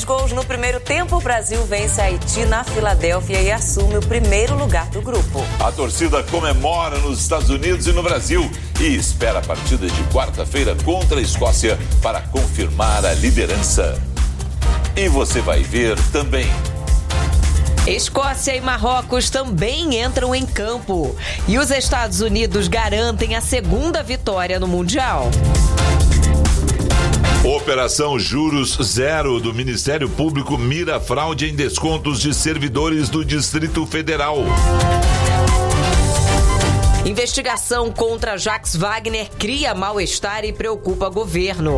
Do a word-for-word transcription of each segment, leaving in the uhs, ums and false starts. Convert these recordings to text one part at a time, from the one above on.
Dois gols no primeiro tempo, o Brasil vence a Haiti na Filadélfia e assume o primeiro lugar do grupo. A torcida comemora nos Estados Unidos e no Brasil e espera a partida de quarta-feira contra a Escócia para confirmar a liderança. E você vai ver também. Escócia e Marrocos também entram em campo. E os Estados Unidos garantem a segunda vitória no Mundial. Operação Juros Zero do Ministério Público mira fraude em descontos de servidores do Distrito Federal. Investigação contra Jacques Wagner cria mal-estar e preocupa governo.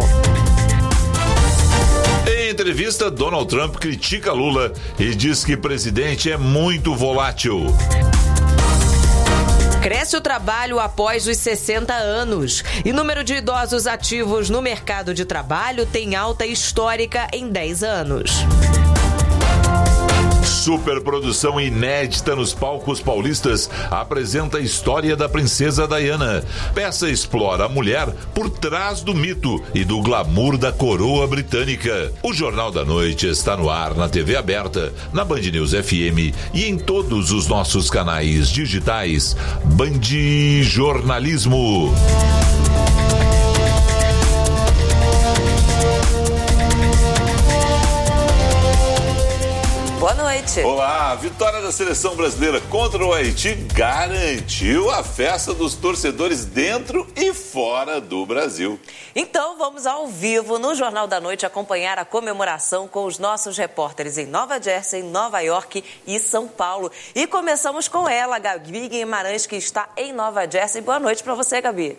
Em entrevista, Donald Trump critica Lula e diz que o presidente é muito volátil. Cresce o trabalho após os sessenta anos e número de idosos ativos no mercado de trabalho tem alta histórica em dez anos. Superprodução inédita nos palcos paulistas apresenta a história da princesa Diana. Peça explora a mulher por trás do mito e do glamour da coroa britânica. O Jornal da Noite está no ar na T V aberta, na Band News F M e em todos os nossos canais digitais. Band Jornalismo. Boa noite. Olá, a vitória da seleção brasileira contra o Haiti garantiu a festa dos torcedores dentro e fora do Brasil. Então vamos ao vivo no Jornal da Noite acompanhar a comemoração com os nossos repórteres em Nova Jersey, Nova York e São Paulo. E começamos com ela, Gabi Guimarães, que está em Nova Jersey. Boa noite para você, Gabi.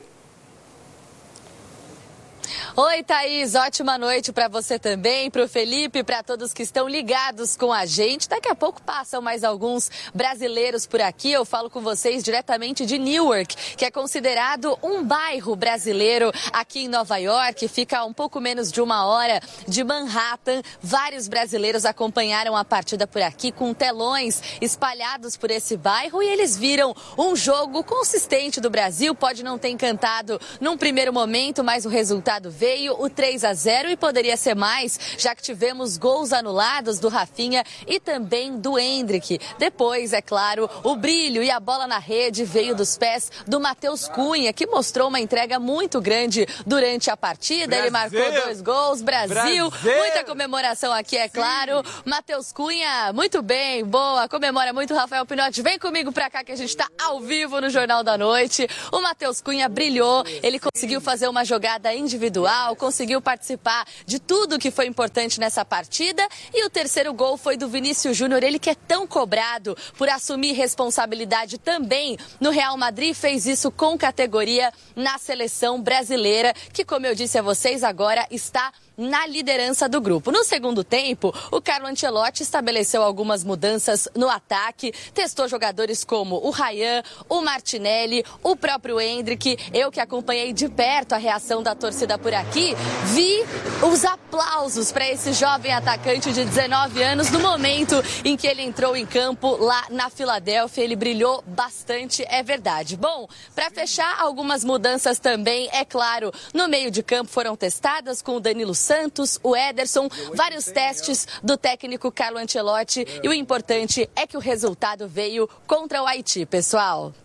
Oi, Thaís, ótima noite para você também, para o Felipe, para todos que estão ligados com a gente. Daqui a pouco passam mais alguns brasileiros por aqui. Eu falo com vocês diretamente de Newark, que é considerado um bairro brasileiro aqui em Nova York. Fica um pouco menos de uma hora de Manhattan. Vários brasileiros acompanharam a partida por aqui com telões espalhados por esse bairro e eles viram um jogo consistente do Brasil. Pode não ter encantado num primeiro momento, mas o resultado veio. Veio o três a zero e poderia ser mais, já que tivemos gols anulados do Rafinha e também do Endrick. Depois, é claro, o brilho e a bola na rede veio dos pés do Matheus Cunha, que mostrou uma entrega muito grande durante a partida. Brasil. Ele marcou dois gols, Brasil, Brasil. Muita comemoração aqui, é claro. Matheus Cunha, muito bem, boa, comemora muito. Rafael Pinotti, vem comigo pra cá que a gente está ao vivo no Jornal da Noite. O Matheus Cunha brilhou, ele conseguiu fazer uma jogada individual, conseguiu participar de tudo que foi importante nessa partida e o terceiro gol foi do Vinícius Júnior, ele que é tão cobrado por assumir responsabilidade também no Real Madrid, fez isso com categoria na seleção brasileira, que, como eu disse a vocês, agora está na liderança do grupo. No segundo tempo, o Carlo Ancelotti estabeleceu algumas mudanças no ataque, testou jogadores como o Ryan, o Martinelli, o próprio Endrick. Eu que acompanhei de perto a reação da torcida por aqui, vi os aplausos para esse jovem atacante de dezenove anos no momento em que ele entrou em campo lá na Filadélfia. Ele brilhou bastante, é verdade. Bom, para fechar, algumas mudanças também, é claro, no meio de campo foram testadas com o Danilo Santos, o Ederson, vários testes do técnico Carlo Ancelotti e o importante é que o resultado veio contra o Haiti, pessoal.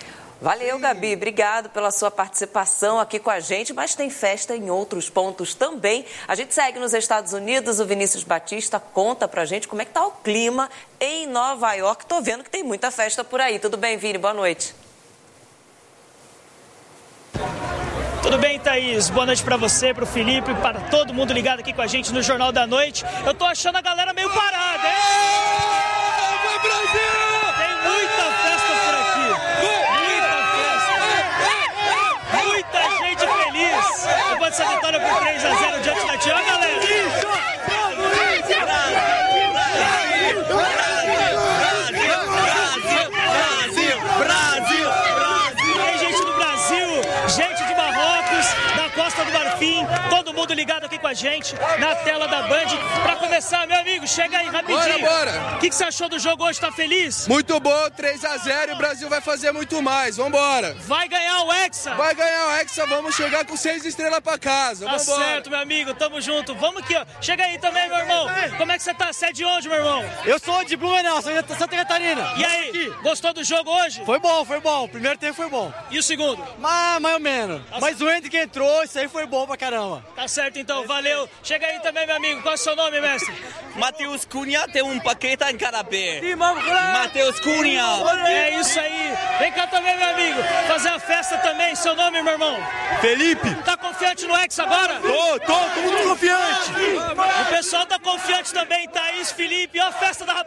Valeu, Gabi. Obrigado pela sua participação aqui com a gente, mas tem festa em outros pontos também. A gente segue nos Estados Unidos, o Vinícius Batista conta pra gente como é que tá o clima em Nova York. Tô vendo que tem muita festa por aí. Tudo bem, Vini? Boa noite. Tudo bem, Thaís? Boa noite pra você, pro Felipe, para todo mundo ligado aqui com a gente no Jornal da Noite. Eu tô achando a galera meio parada, hein? Vai, Brasil! Tem muita festa por aqui. Muita festa. Muita gente feliz. Depois dessa vitória por três a zero diante da Tia, galera. Costa do Marfim, todo mundo ligado aqui com a gente. gente na tela da Band. Pra começar, meu amigo, chega aí rapidinho. Bora, bora. O que, que você achou do jogo hoje? Tá feliz? Muito bom, três a zero e o Brasil vai fazer muito mais. Vambora. Vai ganhar o Hexa? Vai ganhar o Hexa, vamos chegar com seis estrelas pra casa. Tá Vambora. certo, meu amigo, tamo junto. Vamos aqui, ó. Chega aí também, meu irmão. Como é que você tá? Você é de onde, meu irmão? Eu sou de Blumenau, sou de Santa Catarina. E aí, gostou do jogo hoje? Foi bom, foi bom. O primeiro tempo foi bom. E o segundo? Mas, mais ou menos. Tá. Mas o Ender que entrou, isso aí foi bom pra caramba. Tá certo, então. Valeu. Chega aí também, meu amigo. Qual é o seu nome, mestre? Matheus Cunha tem um paquete em cada pé. Sim, vamos lá. Matheus Cunha. É isso aí. Vem cá também, meu amigo. Fazer a festa também. Seu nome, meu irmão? Felipe. Tá confiante no Hexa agora? Tô, tô, tô muito confiante. O pessoal tá confiante também. Thaís, Felipe. Ó a festa da rapaziada.